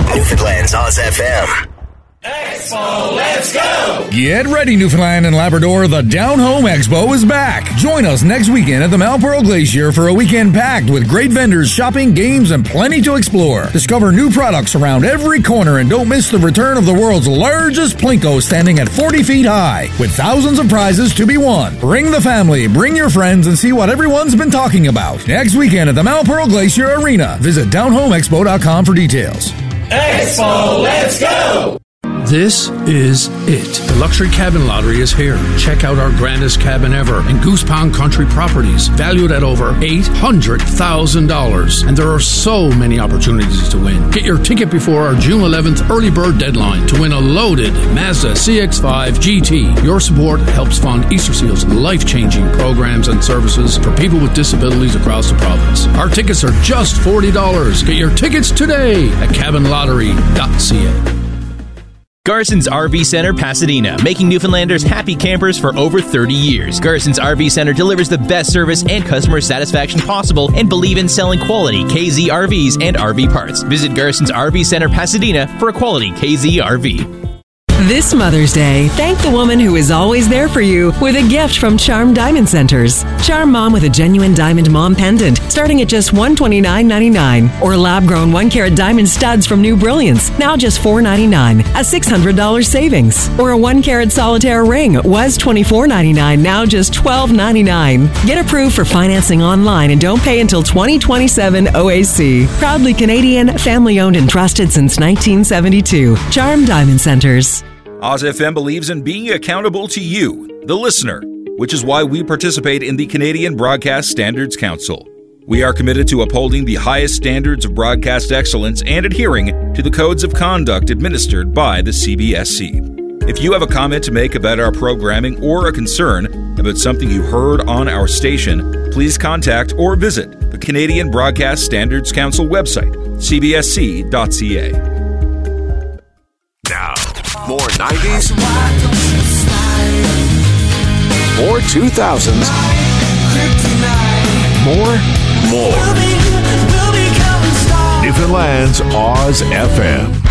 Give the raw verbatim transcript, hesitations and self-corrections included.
Newfoundland's Oz F M. Expo, let's go! Get ready, Newfoundland and Labrador. The Down Home Expo is back. Join us next weekend at the Malpearl Glacier for a weekend packed with great vendors, shopping, games, and plenty to explore. Discover new products around every corner and don't miss the return of the world's largest Plinko standing at forty feet high with thousands of prizes to be won. Bring the family, bring your friends, and see what everyone's been talking about. Next weekend at the Malpearl Glacier Arena. Visit down home expo dot com for details. Expo, let's go! This is it. The Luxury Cabin Lottery is here. Check out our grandest cabin ever in Goose Pond Country Properties, valued at over eight hundred thousand dollars. And there are so many opportunities to win. Get your ticket before our June eleventh early bird deadline to win a loaded Mazda C X five G T. Your support helps fund Easter Seal's life-changing programs and services for people with disabilities across the province. Our tickets are just forty dollars. Get your tickets today at cabin lottery dot c a. Garson's R V Center, Pasadena, making Newfoundlanders happy campers for over thirty years. Garson's R V Center delivers the best service and customer satisfaction possible and believe in selling quality K Z R Vs and R V parts. Visit Garson's R V Center, Pasadena for a quality K Z R V. This Mother's Day, thank the woman who is always there for you with a gift from Charm Diamond Centers. Charm Mom with a genuine diamond mom pendant starting at just one hundred twenty-nine ninety-nine, or lab-grown one-carat diamond studs from New Brilliance, now just four hundred ninety-nine, a six hundred dollars savings. Or a one-carat solitaire ring was twenty-four ninety-nine, now just twelve ninety-nine. Get approved for financing online and don't pay until twenty twenty-seven O A C. Proudly Canadian, family-owned and trusted since nineteen seventy-two. Charm Diamond Centers. Oz F M believes in being accountable to you, the listener, which is why we participate in the Canadian Broadcast Standards Council. We are committed to upholding the highest standards of broadcast excellence and adhering to the codes of conduct administered by the C B S C. If you have a comment to make about our programming or a concern about something you heard on our station, please contact or visit the Canadian Broadcast Standards Council website, c b s c dot c a. Now, more nineties, more two thousands, more, more. Newfoundland's Oz F M.